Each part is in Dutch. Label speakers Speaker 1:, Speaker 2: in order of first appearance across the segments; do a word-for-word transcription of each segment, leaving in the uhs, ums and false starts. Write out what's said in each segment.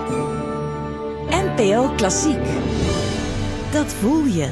Speaker 1: N P O Klassiek. Dat voel je.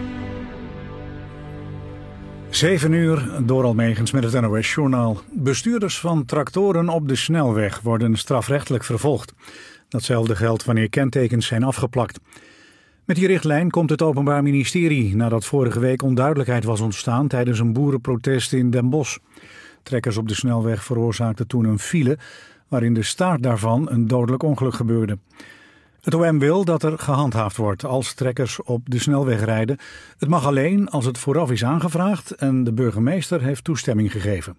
Speaker 2: Zeven uur, door Almegens met het N O S-journaal. Bestuurders van tractoren op de snelweg worden strafrechtelijk vervolgd. Datzelfde geldt wanneer kentekens zijn afgeplakt. Met die richtlijn komt het Openbaar Ministerie nadat vorige week onduidelijkheid was ontstaan tijdens een boerenprotest in Den Bosch. Trekkers op de snelweg veroorzaakten toen een file waarin de staart daarvan een dodelijk ongeluk gebeurde. Het O M wil dat er gehandhaafd wordt als trekkers op de snelweg rijden. Het mag alleen als het vooraf is aangevraagd en de burgemeester heeft toestemming gegeven.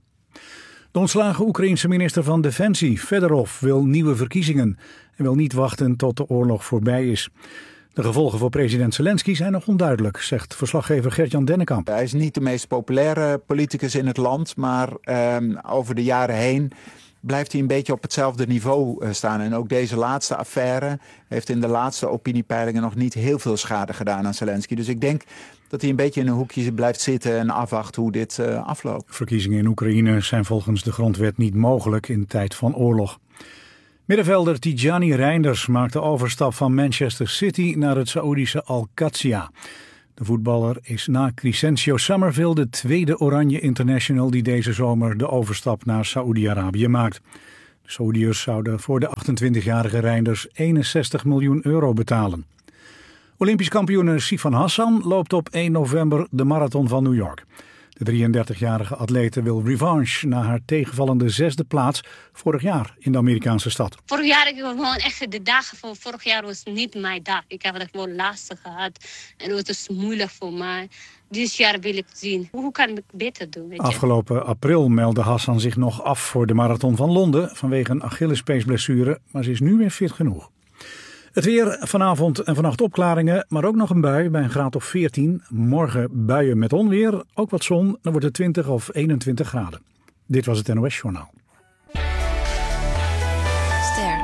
Speaker 2: De ontslagen Oekraïense minister van Defensie, Fedorov, wil nieuwe verkiezingen en wil niet wachten tot de oorlog voorbij is. De gevolgen voor president Zelensky zijn nog onduidelijk, zegt verslaggever Gert-Jan Dennekamp.
Speaker 3: Hij is niet de meest populaire politicus in het land, maar eh, over de jaren heen blijft hij een beetje op hetzelfde niveau staan. En ook deze laatste affaire heeft in de laatste opiniepeilingen nog niet heel veel schade gedaan aan Zelensky. Dus ik denk dat hij een beetje in een hoekje blijft zitten en afwacht hoe dit uh, afloopt.
Speaker 2: Verkiezingen in Oekraïne zijn volgens de grondwet niet mogelijk in tijd van oorlog. Middenvelder Tijani Reinders maakt de overstap van Manchester City naar het Saoedische Al-Qadsiya. De voetballer is na Crescencio Summerville de tweede Oranje International die deze zomer de overstap naar Saoedi-Arabië maakt. De Saoediërs zouden voor de achtentwintigjarige Reinders eenenzestig miljoen euro betalen. Olympisch kampioen Sifan Hassan loopt op één november de marathon van New York. De drieëndertigjarige atlete wil revanche na haar tegenvallende zesde plaats vorig jaar in de Amerikaanse stad.
Speaker 4: Vorig jaar ik gewoon echt de dagen van vorig jaar was niet mijn dag. Ik heb het gewoon lastig gehad en het was dus moeilijk voor mij. Dit jaar wil ik zien hoe kan ik beter doen. Weet je?
Speaker 2: Afgelopen april meldde Hassan zich nog af voor de marathon van Londen vanwege een Achillespeesblessure, maar ze is nu weer fit genoeg. Het weer, vanavond en vannacht opklaringen, maar ook nog een bui bij een graad of veertien. Morgen buien met onweer, ook wat zon, dan wordt het twintig of eenentwintig graden. Dit was het N O S-journaal.
Speaker 5: Ster.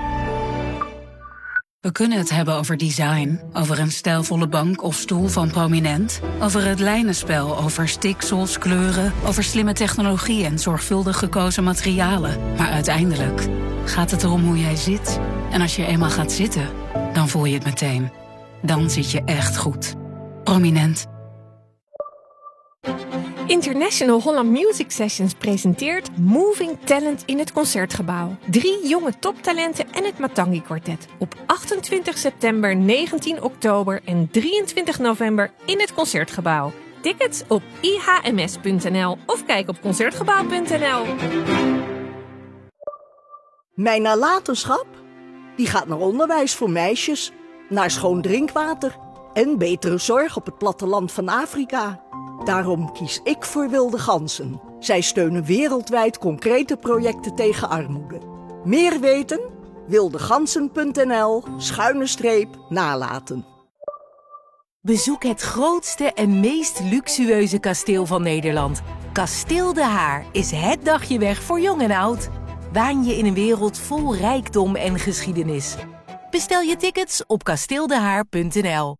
Speaker 5: We kunnen het hebben over design, over een stijlvolle bank of stoel van Prominent, over het lijnenspel, over stiksels, kleuren, over slimme technologie en zorgvuldig gekozen materialen. Maar uiteindelijk gaat het erom hoe jij zit. En als je eenmaal gaat zitten, dan voel je het meteen. Dan zit je echt goed. Prominent.
Speaker 6: International Holland Music Sessions presenteert Moving Talent in het Concertgebouw. Drie jonge toptalenten en het Matangi Quartet. Op achtentwintig september, negentien oktober en drieëntwintig november in het Concertgebouw. Tickets op i h m s punt n l of kijk op concertgebouw punt n l.
Speaker 7: Mijn nalatenschap? Die gaat naar onderwijs voor meisjes, naar schoon drinkwater en betere zorg op het platteland van Afrika. Daarom kies ik voor Wilde Ganzen. Zij steunen wereldwijd concrete projecten tegen armoede. Meer weten? wildegansen punt n l schuine streep nalaten.
Speaker 8: Bezoek het grootste en meest luxueuze kasteel van Nederland. Kasteel De Haar is het dagje weg voor jong en oud. Waan je in een wereld vol rijkdom en geschiedenis. Bestel je tickets op kasteeldehaar punt n l.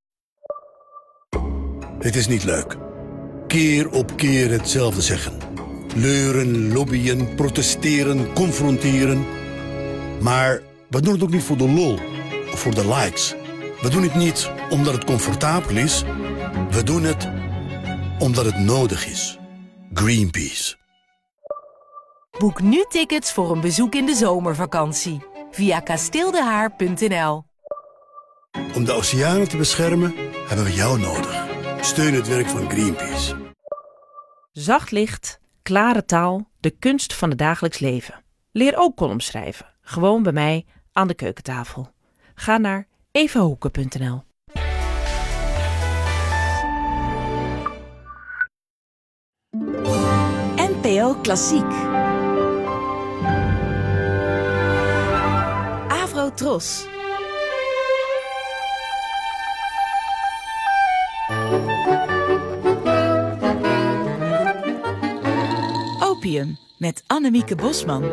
Speaker 9: Het is niet leuk. Keer op keer hetzelfde zeggen. Leuren, lobbyen, protesteren, confronteren. Maar we doen het ook niet voor de lol of voor de likes. We doen het niet omdat het comfortabel is. We doen het omdat het nodig is. Greenpeace.
Speaker 8: Boek nu tickets voor een bezoek in de zomervakantie. Via kasteeldehaar punt n l.
Speaker 9: Om de oceanen te beschermen hebben we jou nodig. Steun het werk van Greenpeace.
Speaker 10: Zacht licht, klare taal, de kunst van het dagelijks leven. Leer ook columns schrijven. Gewoon bij mij aan de keukentafel. Ga naar evahoeken punt n l.
Speaker 1: N P O Klassiek. Avrotros.
Speaker 11: Opium met Annemieke Bosman.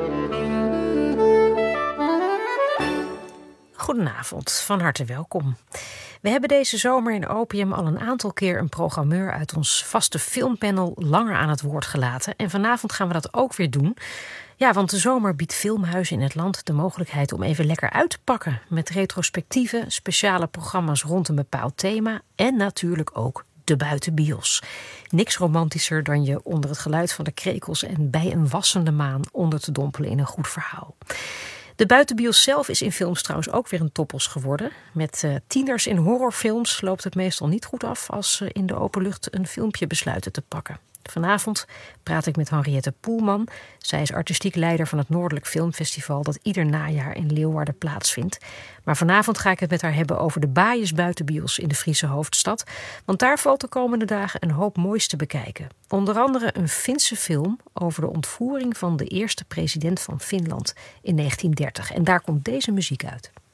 Speaker 12: Goedenavond, van harte welkom. We hebben deze zomer in Opium al een aantal keer een programmeur uit ons vaste filmpanel langer aan het woord gelaten. En vanavond gaan we dat ook weer doen. Ja, want de zomer biedt filmhuizen in het land de mogelijkheid om even lekker uit te pakken. Met retrospectieven, speciale programma's rond een bepaald thema en natuurlijk ook de buitenbios. Niks romantischer dan je onder het geluid van de krekels en bij een wassende maan onder te dompelen in een goed verhaal. De buitenbios zelf is in films trouwens ook weer een toppos geworden. Met uh, tieners in horrorfilms loopt het meestal niet goed af als ze in de open lucht een filmpje besluiten te pakken. Vanavond praat ik met Henriette Poelman. Zij is artistiek leider van het Noordelijk Filmfestival dat ieder najaar in Leeuwarden plaatsvindt. Maar vanavond ga ik het met haar hebben over de Baaiers buitenbios in de Friese hoofdstad. Want daar valt de komende dagen een hoop moois te bekijken. Onder andere een Finse film over de ontvoering van de eerste president van Finland in negentien dertig. En daar komt deze muziek uit.